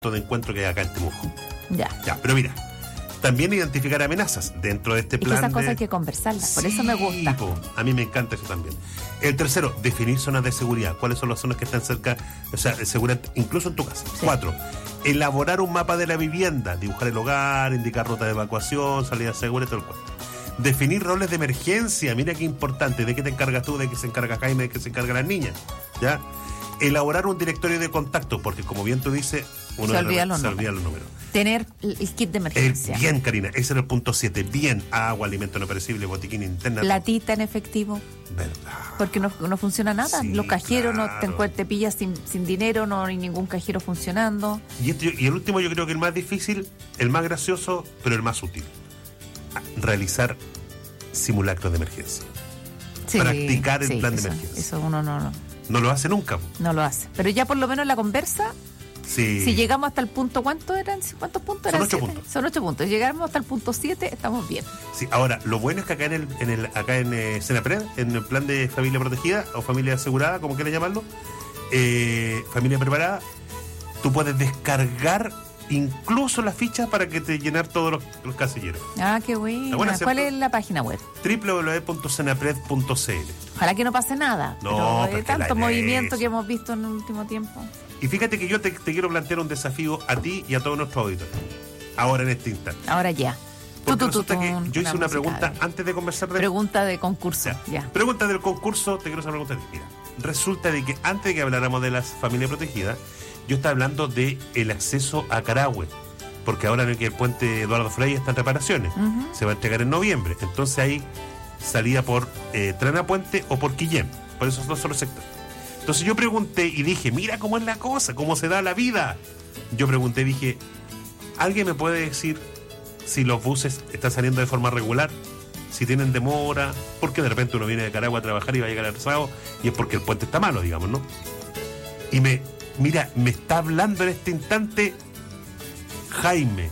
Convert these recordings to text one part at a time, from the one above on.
de encuentro que hay acá en Temuco. Ya, pero mira, también identificar amenazas dentro de este plan. esas cosas hay que conversarlas, por eso me gusta. A mí me encanta eso también. El tercero, definir zonas de seguridad. ¿Cuáles son las zonas que están cerca, o sea, de seguridad, incluso en tu casa? Sí. 4, elaborar un mapa de la vivienda, dibujar el hogar, indicar ruta de evacuación, salida segura y todo el cuento. Definir roles de emergencia, mira qué importante, de qué te encargas tú, de qué se encarga Jaime, de qué se encarga las niñas, ¿ya? Elaborar un directorio de contactos, porque como bien tú dices, uno se olvida los números. Tener el kit de emergencia. Bien, Karina, ese era el punto 7. Bien, agua, alimento no perecible, botiquín interna. Platita en efectivo. ¿Verdad? Porque no funciona nada. Sí, los cajeros, claro. te pillas sin dinero, no hay ningún cajero funcionando. Y el último, yo creo que el más difícil, el más gracioso, pero el más útil. Realizar simulacros de emergencia. Sí, practicar el plan de emergencia. Eso uno no lo hace nunca. No lo hace. Pero ya por lo menos la conversa, sí. Si llegamos hasta el punto, ¿cuántos puntos eran? Son 8 puntos. Son 8 puntos. Llegamos hasta el punto 7, estamos bien. Sí, ahora, lo bueno es que acá en Senapred, en el plan de familia protegida o familia asegurada, como quieras llamarlo, familia preparada, tú puedes descargar incluso la ficha para que te llenar todos los casilleros. Ah, qué bueno. ¿Cuál es la página web? www.senapred.cl. Ojalá que no pase nada. No, pero tanto movimiento que hemos visto en el último tiempo. Y fíjate que yo te quiero plantear un desafío a ti y a todos nuestros auditores. Ahora en este instante. Ahora ya. Porque resulta que yo hice una pregunta antes de conversar de... Pregunta de concurso. Ya. Pregunta del concurso, te quiero hacer una pregunta. Mira, resulta de que antes de que habláramos de las familias protegidas, yo estaba hablando de el acceso a Carahue, porque ahora que el puente Eduardo Frei está en reparaciones, se va a entregar en noviembre, entonces ahí salía por Trana Puente o por Quillén, por esos dos son los sectores. Entonces yo pregunté y dije, mira cómo es la cosa, cómo se da la vida. Yo pregunté, dije, ¿alguien me puede decir si los buses están saliendo de forma regular? Si tienen demora, porque de repente uno viene de Carahue a trabajar y va a llegar atrasado, y es porque el puente está malo, digamos, ¿no? Y me está hablando en este instante Jaime,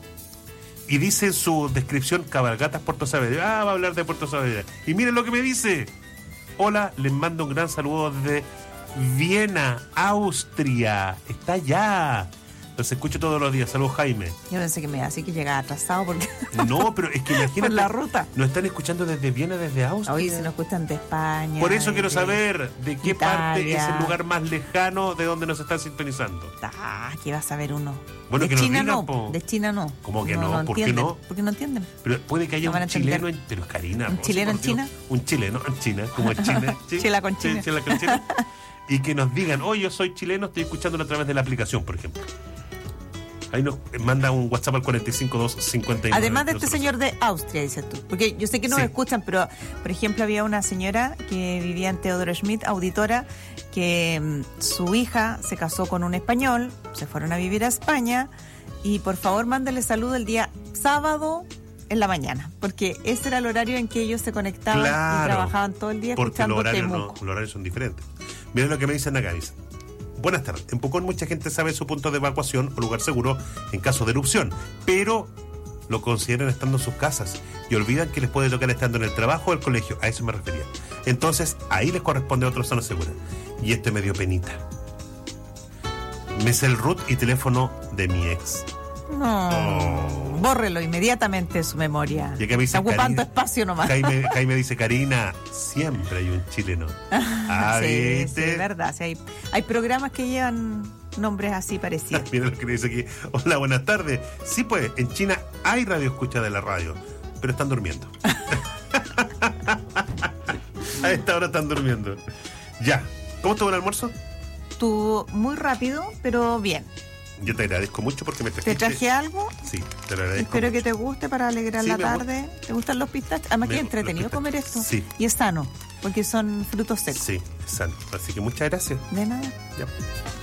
y dice en su descripción Cabalgatas Puerto Saavedra. Va a hablar de Puerto Saavedra, y miren lo que me dice: hola, les mando un gran saludo desde Viena, Austria. Está allá, los escucho todos los días. Saludos, Jaime. Yo pensé que me iba así que llegaba atrasado porque... No, pero es que imagínate, por la ruta. Nos están escuchando desde Viena, desde Austria. Hoy se nos escuchan de España. Por eso quiero saber de qué Italia. parte es el lugar más lejano de donde nos están sintonizando. ¿Qué va a saber uno? Bueno, de que China nos digan, no, de China no. ¿Cómo que no? ¿Por qué no? Porque no entienden. Pero puede que haya un chileno en... Pero Karina, ¿un chileno en China? Un chileno en China, como en China. Chila con China. Chila con China. Y que nos digan, yo soy chileno, estoy escuchándolo a través de la aplicación, por ejemplo. Ahí nos manda un WhatsApp al 45259. Además de este señor de Austria, dices tú. Porque yo sé que no me escuchan, pero, por ejemplo, había una señora que vivía en Teodoro Schmidt, auditora, que su hija se casó con un español, se fueron a vivir a España, y por favor, mándale saludo el día sábado en la mañana, porque ese era el horario en que ellos se conectaban y trabajaban todo el día escuchando Temuco. Los horarios son diferentes. Miren lo que me dicen acá, dicen: buenas tardes. En Pucón mucha gente sabe su punto de evacuación o lugar seguro en caso de erupción, pero lo consideran estando en sus casas y olvidan que les puede tocar estando en el trabajo o el colegio. A eso me refería. Entonces, ahí les corresponde otra zona segura. Y este me dio penita. Me sé el root y teléfono de mi ex. No, bórrelo inmediatamente de su memoria. Y acá me dice, está ocupando Karina, espacio nomás. Jaime dice, Karina, siempre hay un chileno. Sí, es verdad. Sí, hay programas que llevan nombres así parecidos. Mira lo que dice aquí. Hola, buenas tardes. Sí, pues, en China hay radio escucha de la radio, pero están durmiendo. A esta hora están durmiendo. Ya. ¿Cómo estuvo el almuerzo? Estuvo muy rápido, pero bien. Yo te agradezco mucho porque me trajiste. ¿Te traje algo? Sí, te lo agradezco. Espero que te guste para alegrar la tarde. ¿Te gustan los pistachos? Además que es entretenido comer esto. Sí. Y es sano, porque son frutos secos. Sí, es sano. Así que muchas gracias. De nada. Ya.